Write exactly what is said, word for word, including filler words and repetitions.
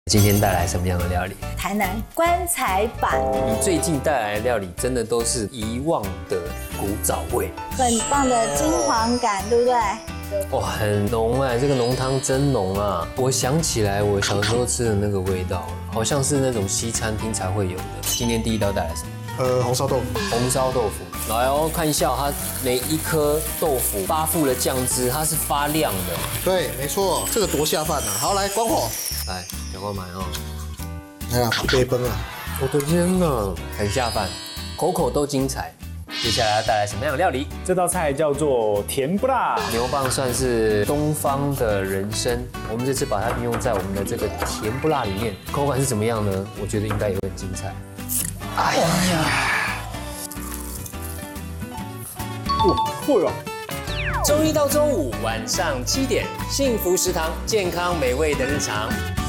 今天带来什么样的料理？ 台南棺材板。 你最近带来的料理真的都是遗忘的古早味， 很棒的金黄感，对不对？ 哇，很浓哎，这个浓汤真浓啊！我想起来我小时候吃的那个味道，好像是那种西餐厅才会有的。今天第一道带来什么？ 呃，红烧豆腐。 红烧豆腐，来哦，看一下它每一颗豆腐发附的酱汁，它是发亮的。 对，没错，这个多下饭啊！好，来关火， 来，赶快买哦！ 来啊，杯崩啊！ 我的天哪，很下饭，口口都精彩。接下来要带来什么样的料理？ 这道菜叫做甜不辣牛蒡算是东方的人参，我们这次把它运用在我们的这个甜不辣里面，口感是怎么样呢？我觉得应该也会很精彩。哎呀， 哇，会啊！ 周一到周五晚上七点，幸福食堂，健康美味的日常。